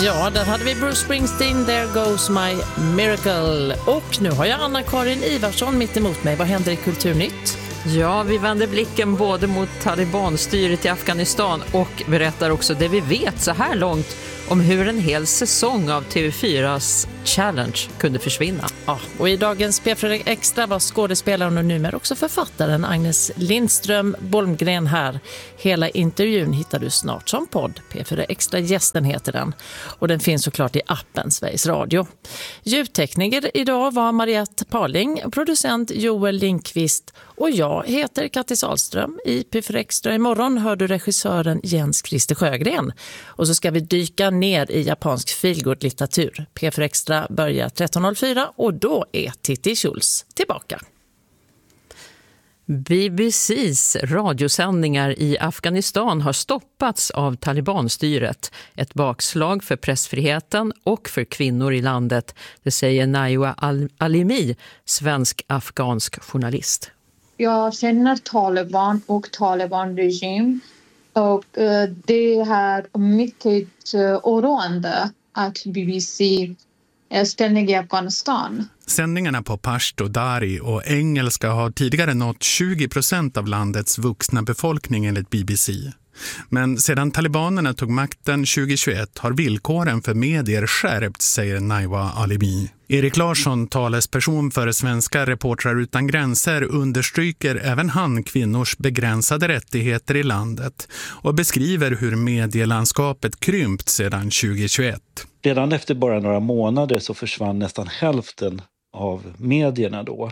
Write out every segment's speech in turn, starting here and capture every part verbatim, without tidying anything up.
Ja, där hade vi Bruce Springsteen, There Goes My Miracle. Och nu har jag Anna-Karin Ivarsson mitt emot mig. Vad händer i Kulturnytt? Ja, vi vänder blicken både mot Talibanstyret i Afghanistan och berättar också det vi vet så här långt om hur en hel säsong av T V fyras Challenge kunde försvinna. Ja, och i dagens P fyra Extra var skådespelaren och numera också författaren Agnes Lindström Bolmgren här. Hela intervjun hittar du snart som podd. P fyra Extra gästen heter den. Och den finns såklart i appen Sveriges Radio. Ljudtekniker idag var Mariette Parling, producent Joel Lindqvist och jag heter Katti Salström. I P fyra Extra imorgon hör du regissören Jens Christer Sjögren. Och så ska vi dyka ner i japansk feelgood-litteratur. P fyra Extra börjar tretton noll fyra och då är Titti Schultz tillbaka. B B C:s radiosändningar i Afghanistan har stoppats av Talibanstyret. Ett bakslag för pressfriheten och för kvinnor i landet. Det säger Najwa Alimi, svensk-afghansk journalist. Jag känner Taliban och Taliban-regim och det är mycket oroande att B B C är ställning i Afghanistan. Sändningarna på pashto, dari och engelska har tidigare nått tjugo procent av landets vuxna befolkning enligt B B C. Men sedan talibanerna tog makten tjugohundratjugoett har villkoren för medier skärpts, säger Najwa Alimi. Erik Larsson, talesperson för Svenska Reportrar utan gränser, understryker även han kvinnors begränsade rättigheter i landet och beskriver hur medielandskapet krympt sedan tjugohundratjugoett. Redan efter bara några månader så försvann nästan hälften av medierna då.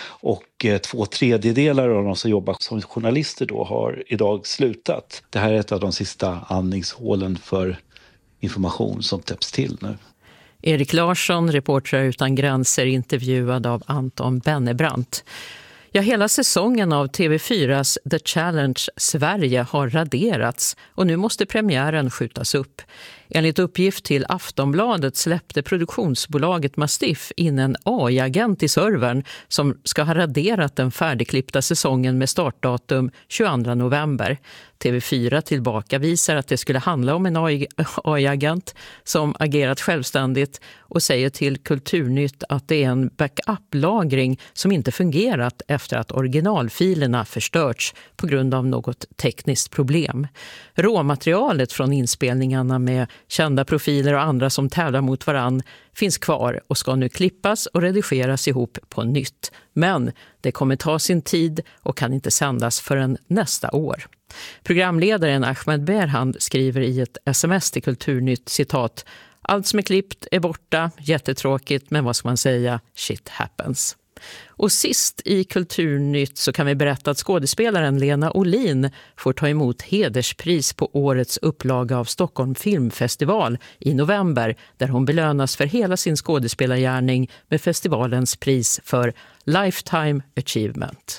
Och eh, två tredjedelar av de som jobbar som journalister då har idag slutat. Det här är ett av de sista andningshålen för information som täpps till nu. Erik Larsson, Reportrar utan gränser, intervjuad av Anton Bennebrant. Ja, hela säsongen av T V fyras The Challenge Sverige har raderats och nu måste premiären skjutas upp. Enligt uppgift till Aftonbladet släppte produktionsbolaget Mastiff in en A I-agent i servern som ska ha raderat den färdigklippta säsongen med startdatum tjugoandra november. T V fyra tillbaka visar att det skulle handla om en A I-agent som agerat självständigt och säger till Kulturnytt att det är en backup-lagring som inte fungerat efter att originalfilerna förstörts på grund av något tekniskt problem. Råmaterialet från inspelningarna med kända profiler och andra som tävlar mot varann finns kvar och ska nu klippas och redigeras ihop på nytt. Men det kommer ta sin tid och kan inte sändas förrän nästa år. Programledaren Ahmed Berhand skriver i ett sms till Kulturnytt, citat: allt som är klippt är borta, jättetråkigt, men vad ska man säga, shit happens. Och sist i Kulturnytt så kan vi berätta att skådespelaren Lena Olin får ta emot hederspris på årets upplaga av Stockholm Filmfestival i november, där hon belönas för hela sin skådespelargärning med festivalens pris för Lifetime Achievement.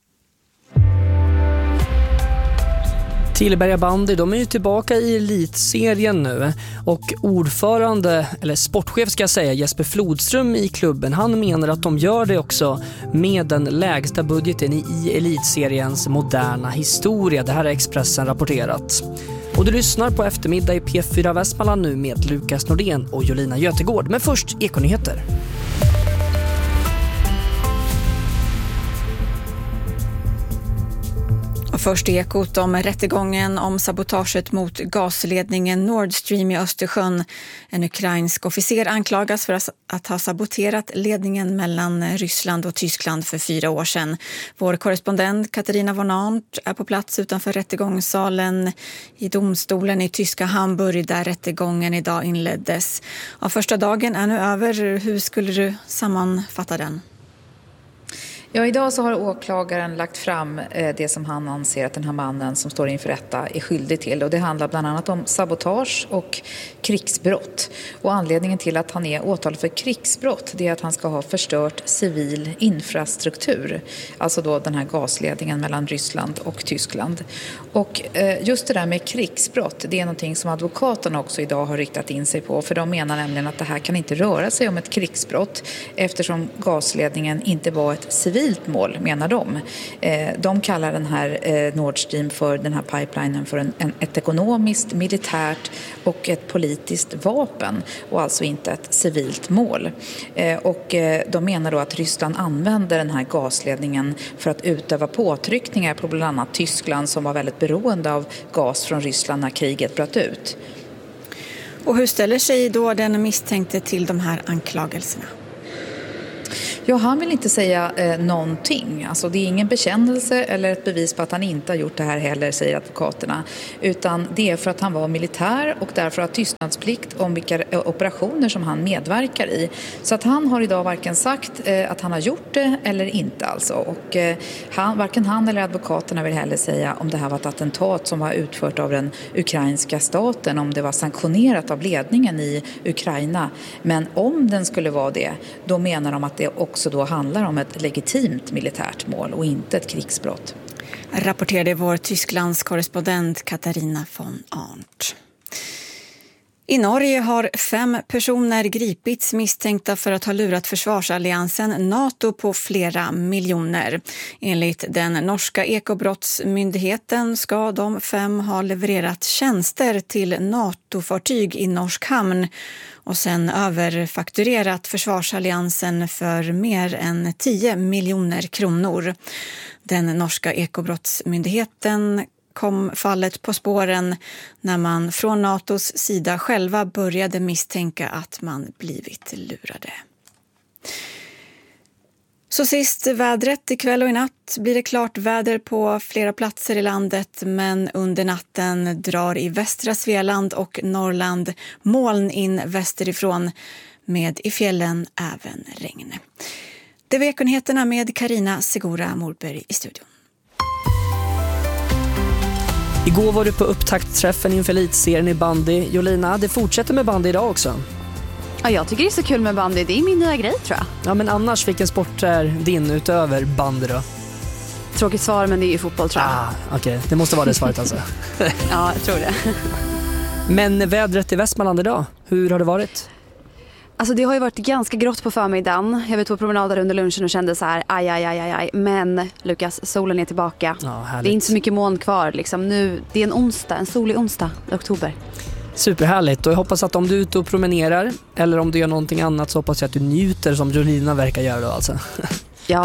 Tillberga bandy, de är ju tillbaka i elitserien nu och ordförande, eller sportchef ska jag säga, Jesper Flodström i klubben, han menar att de gör det också med den lägsta budgeten i elitseriens moderna historia. Det här är Expressen rapporterat. Och du lyssnar på Eftermiddag i P fyra Västmanland nu med Lukas Nordén och Jolina Götegård. Men först Ekonyheter. Först ekot om rättegången om sabotaget mot gasledningen Nord Stream i Östersjön. En ukrainsk officer anklagas för att ha saboterat ledningen mellan Ryssland och Tyskland för fyra år sedan. Vår korrespondent Katarina von Arndt är på plats utanför rättegångssalen i domstolen i tyska Hamburg där rättegången idag inleddes. Ja, första dagen är nu över. Hur skulle du sammanfatta den? Ja, idag så har åklagaren lagt fram det som han anser att den här mannen som står inför rätta är skyldig till. Och det handlar bland annat om sabotage och krigsbrott. Och anledningen till att han är åtalad för krigsbrott, det är att han ska ha förstört civil infrastruktur. Alltså då den här gasledningen mellan Ryssland och Tyskland. Och just det där med krigsbrott, det är någonting som advokaterna också idag har riktat in sig på. För de menar nämligen att det här kan inte röra sig om ett krigsbrott eftersom gasledningen inte var ett civilt civilt mål, menar de. De kallar den här Nord Stream för den här pipelinen för en, en, ett ekonomiskt, militärt och ett politiskt vapen och alltså inte ett civilt mål. Och de menar då att Ryssland använder den här gasledningen för att utöva påtryckningar på bland annat Tyskland som var väldigt beroende av gas från Ryssland när kriget bröt ut. Och hur ställer sig då den misstänkte till de här anklagelserna? Ja, han vill inte säga eh, någonting. Alltså, det är ingen bekännelse eller ett bevis på att han inte har gjort det här heller, säger advokaterna. Utan det är för att han var militär och därför har tystnadsplikt om vilka operationer som han medverkar i. Så att han har idag varken sagt eh, att han har gjort det eller inte alltså. Och eh, han, varken han eller advokaterna vill heller säga om det här var ett attentat som var utfört av den ukrainska staten, om det var sanktionerat av ledningen i Ukraina. Men om den skulle vara det, då menar de att det också så då handlar om ett legitimt militärt mål och inte ett krigsbrott. Rapporterade vår Tysklands korrespondent Katarina von Arndt. I Norge har fem personer gripits misstänkta för att ha lurat försvarsalliansen NATO på flera miljoner. Enligt den norska ekobrottsmyndigheten ska de fem ha levererat tjänster till NATO-fartyg i norsk hamn och sen överfakturerat försvarsalliansen för mer än tio miljoner kronor. Den norska ekobrottsmyndigheten kom fallet på spåren när man från NATOs sida själva började misstänka att man blivit lurade. Så sist vädret. Ikväll och i natt blir det klart väder på flera platser i landet, men under natten drar i västra Svealand och Norrland moln in västerifrån med i fjällen även regn. Det var Ekonyheterna med Carina Segura Morberg i studion. Igår var du på upptaktträffen inför elitserien i bandy. Jolina, det fortsätter med bandy idag också. Ja, jag tycker det är så kul med bandy. Det är min nya grej, tror jag. Ja, men annars, vilken sport är din utöver bandy då? Tråkigt svar, men det är ju fotboll, tror jag. Ah, okej. Okay. Det måste vara det svaret alltså. Ja, jag tror det. Men vädret i Västmanland idag, hur har det varit? Alltså det har ju varit ganska grått på förmiddagen. Jag var på promenader under lunchen och kände så här, aj, aj, aj, aj. Men Lukas, solen är tillbaka. Ja, det är inte så mycket moln kvar. Liksom. Nu, det är en onsdag, en solig onsdag i oktober. Superhärligt, och jag hoppas att om du är ute och promenerar eller om du gör någonting annat så hoppas jag att du njuter som Jolina verkar göra då alltså.